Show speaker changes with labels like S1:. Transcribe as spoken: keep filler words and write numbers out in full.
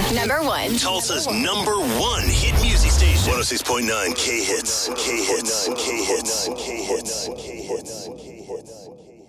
S1: Number one.
S2: Tulsa's number one hit music station. one oh six point nine K Hits. K Hits. K Hits. K Hits.